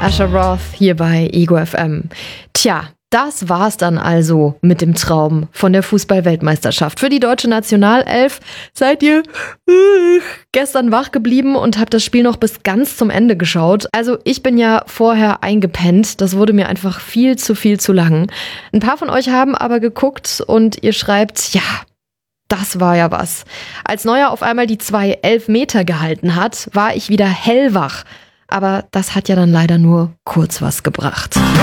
Asher Roth hier bei Ego FM. Tja, das war's dann also mit dem Traum von der Fußball-Weltmeisterschaft. Für die deutsche Nationalelf seid ihr gestern wach geblieben und habt das Spiel noch bis ganz zum Ende geschaut. Also ich bin ja vorher eingepennt. Das wurde mir einfach viel zu lang. Ein paar von euch haben aber geguckt und ihr schreibt, ja, das war ja was. Als Neuer auf einmal die 2 Elfmeter gehalten hat, war ich wieder hellwach. Aber das hat ja dann leider nur kurz was gebracht.